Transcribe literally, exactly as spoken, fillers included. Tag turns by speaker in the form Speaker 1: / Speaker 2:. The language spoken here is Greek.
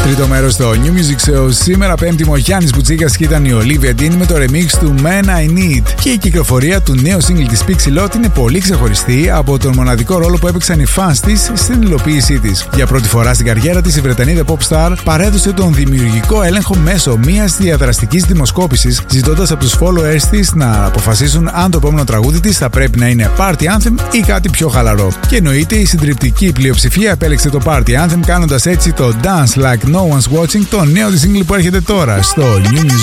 Speaker 1: Τρίτο μέρος στο New Music Show. Σήμερα Πέμπτη ο Γιάννης Μπουτσίκας και ήταν η Olivia Dean με το remix του Man I Need. Και η κυκλοφορία του νέου single της Pixie Lott είναι πολύ ξεχωριστή από τον μοναδικό ρόλο που έπαιξαν οι fans της στην υλοποίησή της. Για πρώτη φορά στην καριέρα της, η Βρετανίδα pop star παρέδωσε τον δημιουργικό έλεγχο μέσω μιας διαδραστικής δημοσκόπησης, ζητώντας από τους followers της να αποφασίσουν αν το επόμενο τραγούδι της θα πρέπει να είναι party anthem ή κάτι πιο χαλαρό. Και εννοείται η συντριπτική πλειοψηφία επέλεξε το party anthem, κάνοντας έτσι το Dance Like No One's Watching, το νέο της single που έρχεται τώρα στο New Music